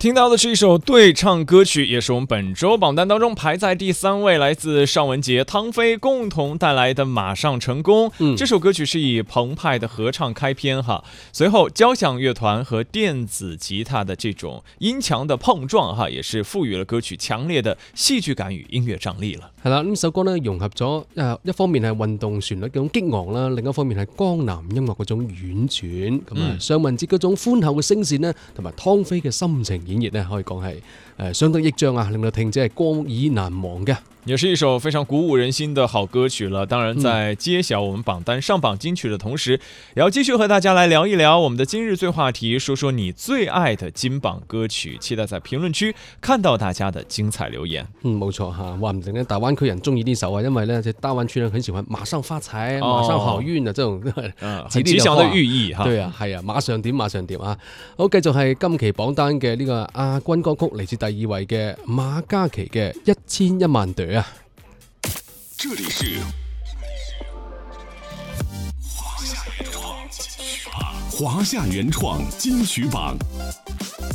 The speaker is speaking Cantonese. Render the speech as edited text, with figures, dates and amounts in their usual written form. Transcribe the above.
听到的是一首对唱歌曲，也是我们本周榜单当中排在第3位，来自尚雯婕、汤菲共同带来的《马上成功》。这首歌曲是以澎湃的合唱开篇哈，随后交响乐团和电子吉他的这种音墙的碰撞哈，也是赋予了歌曲強烈的戲劇感與音樂張力了。 係啦，呢首歌呢融合咗一方面係運動旋律嗰種激昂啦，另一方面係江南音樂嗰種婉轉，咁啊尚雯婕嗰種寬厚嘅聲線呢，同埋湯菲嘅心情演繹呢，可以講係相得益彰啊，令到聽者係過耳難忘嘅。 也是一首非常鼓舞人心的好歌曲了。當然在揭曉我們榜單上榜金曲的同時，也要繼續和大家來聊一聊我們的今日最話題，說說你最愛的金榜歌曲，期待在評論區看到大家的精彩留言。 冇錯嚇，話唔定呢大灣區人中意呢首啊，因為呢在大灣區呢很喜歡馬上發財、馬上好運啊，這種很吉祥的寓意哈。 對啊，係啊，馬上點馬上點啊！好，繼續係今期榜單嘅呢個亞軍歌曲，嚟自第2位嘅馬嘉祺嘅《1001萬朵》啊。 這裡是華夏原創金曲榜。